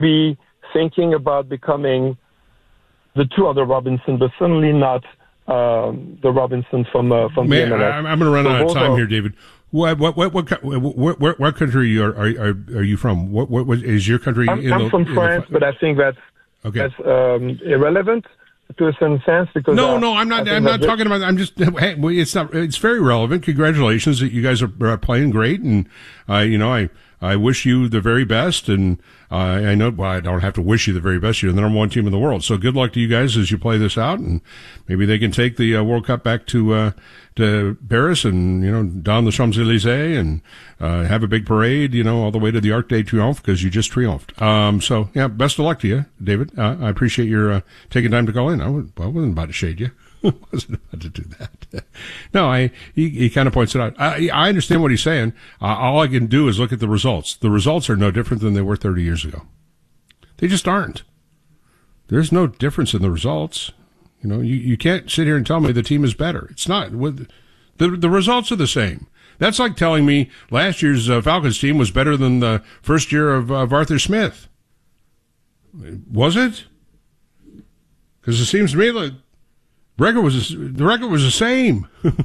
be thinking about becoming the two other Robinson, but certainly not the Robinson from the MLS. I'm going to run out of time here, David. What country are you from? What is your country? I'm from France, but I think that's irrelevant to a certain sense because no, I'm not talking about. I'm just. Hey, it's very relevant. Congratulations that you guys are playing great, and I wish you the very best, and I know I don't have to wish you the very best. You're the number one team in the world, so good luck to you guys as you play this out, and maybe they can take the World Cup back to Paris and don the Champs-Élysées and have a big parade, all the way to the Arc de Triomphe because you just triumphed. So yeah, best of luck to you, David. I appreciate your taking time to call in. I wasn't about to shade you. I wasn't about to do that. No, he kind of points it out. I understand what he's saying. All I can do is look at the results. The results are no different than they were 30 years ago. They just aren't. There's no difference in the results. You can't sit here and tell me the team is better. It's not. The results are the same. That's like telling me last year's Falcons team was better than the first year of Arthur Smith. Was it? Because it seems to me like the record was the same.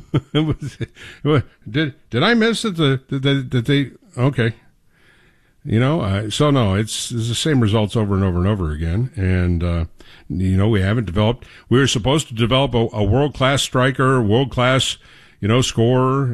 Did I miss it? That they okay? So no, it's the same results over and over and over again. And we haven't developed. We were supposed to develop a world class striker, world class scorer.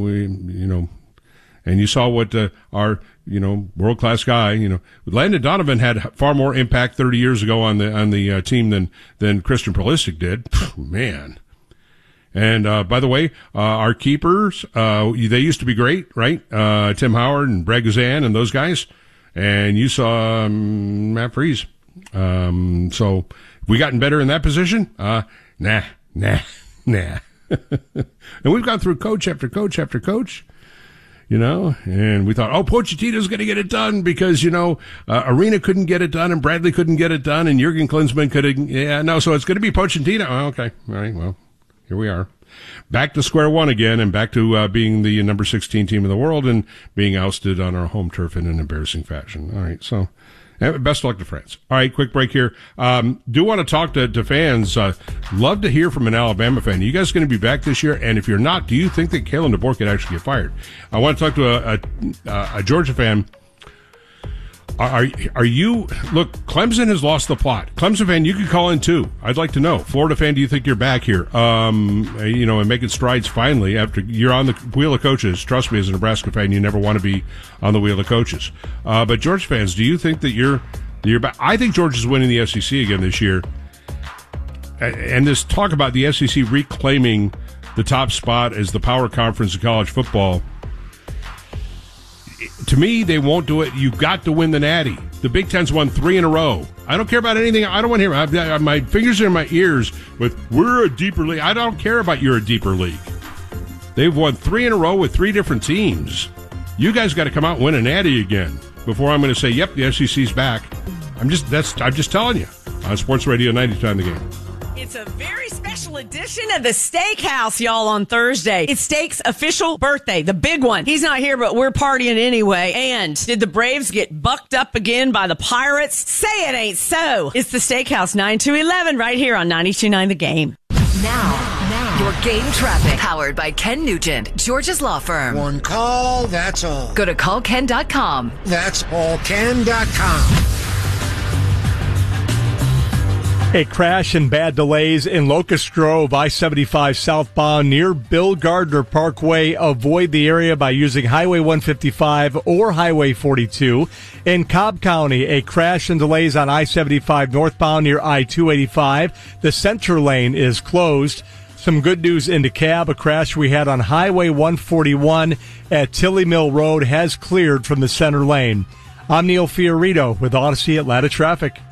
And you saw what our world class guy. Landon Donovan had far more impact 30 years ago on the team than Christian Pulisic did. Man. And by the way, our keepers, they used to be great, right? Tim Howard and Brad Guzan and those guys. And you saw Matt Freese. So have we gotten better in that position? Nah. And we've gone through coach after coach after coach. And we thought, Pochettino's going to get it done because, Arena couldn't get it done and Bradley couldn't get it done and Jurgen Klinsmann couldn't. Yeah, no, so it's going to be Pochettino. Oh, okay. All right. Well, here we are. Back to square one again and back to being the number 16 team in the world and being ousted on our home turf in an embarrassing fashion. All right. So best of luck to France. All right. Quick break here. Do want to talk to fans. Love to hear from an Alabama fan. Are you guys going to be back this year? And if you're not, do you think that Kalen DeBoer could actually get fired? I want to talk to a Georgia fan. Are you look? Clemson has lost the plot. Clemson fan, you could call in too. I'd like to know. Florida fan, do you think you're back here? And making strides finally after you're on the wheel of coaches. Trust me, as a Nebraska fan, you never want to be on the wheel of coaches. But Georgia fans, do you think that you're back? I think Georgia's winning the SEC again this year. And this talk about the SEC reclaiming the top spot as the power conference of college football. To me, they won't do it. You've got to win the Natty. The Big Ten's won 3 in a row. I don't care about anything. I don't want to hear. My fingers are in my ears with, we're a deeper league. I don't care about you're a deeper league. They've won 3 in a row with 3 different teams. You guys got to come out and win a Natty again before I'm going to say, yep, the SEC's back. I'm just telling you. On Sports Radio 92.9 The Game. It's a very special edition of the Steakhouse, y'all, on Thursday. It's Steak's official birthday, the big one. He's not here, but we're partying anyway. And did the Braves get bucked up again by the Pirates? Say it ain't so. It's the Steakhouse, 9 to 11, right here on 92.9 The Game. Now, your game traffic. Powered by Ken Nugent, Georgia's law firm. One call, that's all. Go to callken.com. That's allken.com. A crash and bad delays in Locust Grove, I-75 southbound near Bill Gardner Parkway. Avoid the area by using Highway 155 or Highway 42. In Cobb County, a crash and delays on I-75 northbound near I-285. The center lane is closed. Some good news in DeKalb. A crash we had on Highway 141 at Tilly Mill Road has cleared from the center lane. I'm Neil Fiorito with Odyssey Atlanta Traffic.